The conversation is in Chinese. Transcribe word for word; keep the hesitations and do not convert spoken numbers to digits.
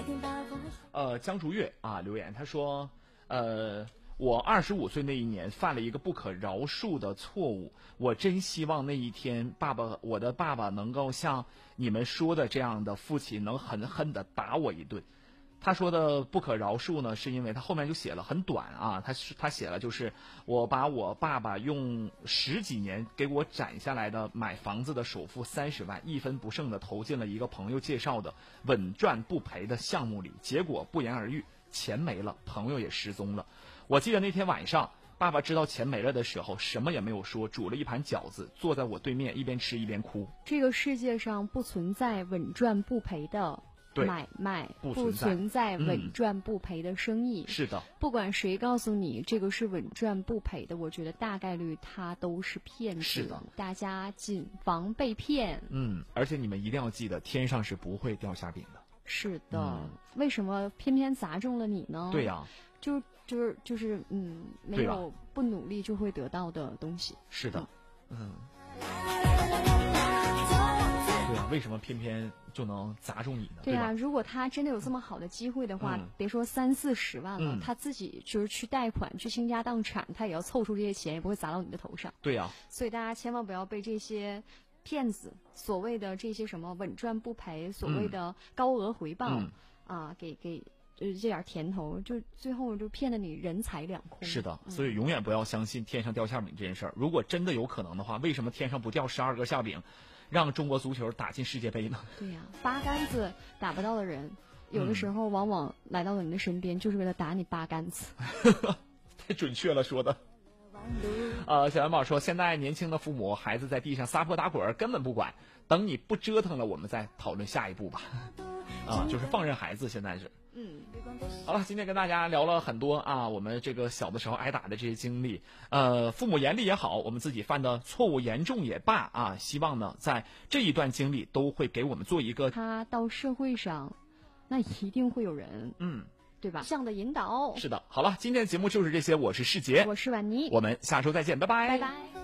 呃，江竹月啊留言，他说，呃，我二十五岁那一年犯了一个不可饶恕的错误，我真希望那一天爸爸，我的爸爸能够像你们说的这样的父亲，能狠狠地打我一顿。他说的不可饶恕呢，是因为他后面就写了很短啊，他他写了就是我把我爸爸用十几年给我攒下来的买房子的首付三十万，一分不剩的投进了一个朋友介绍的稳赚不赔的项目里，结果不言而喻，钱没了，朋友也失踪了。我记得那天晚上，爸爸知道钱没了的时候，什么也没有说，煮了一盘饺子，坐在我对面，一边吃一边哭。 这个世界上不存在稳赚不赔的买卖， 不不存在嗯稳赚不赔的生意。 是的， 不管谁告诉你这个是稳赚不赔的，我觉得大概率它都是骗子。 是的， 大家谨防被骗。 嗯，而且你们一定要记得，天上是不会掉馅饼的。 是的、 嗯， 为什么偏偏砸中了你呢？ 对呀、啊， 就就是就是嗯，没有不努力就会得到的东西。 是的，嗯。对啊，为什么偏偏就能砸中你呢？ 对啊， 对如果他真的有这么好的机会的话， 嗯、 别说三四十万了、 嗯， 他自己就是去贷款、去倾家荡产，他也要凑出这些钱，也不会砸到你的头上。 对啊， 所以大家千万不要被这些骗子所谓的这些什么稳赚不赔、所谓的高额回报、 嗯、 啊，给给。就是这点甜头，就最后就骗得你人财两空。 是的，所以永远不要相信天上掉馅饼这件事儿、嗯。如果真的有可能的话，为什么天上不掉十二个馅饼，让中国足球打进世界杯呢？ 对呀、啊，八竿子打不到的人，有的时候往往来到了你的身边，嗯、就是为了打你八竿子。 太准确了，说的。呃，小元宝说，现在年轻的父母，孩子在地上撒泼打滚根本不管，等你不折腾了，我们再讨论下一步吧。啊，就是放任孩子，现在是。 嗯， 好了，今天跟大家聊了很多啊，我们这个小的时候挨打的这些经历，呃，父母严厉也好，我们自己犯的错误严重也罢啊，希望呢，在这一段经历都会给我们做一个， 他到社会上，那一定会有人， 嗯， 对吧？这样的引导。 是的，好了，今天的节目就是这些，我是世杰， 我是婉妮， 我们下周再见，拜拜， 拜拜。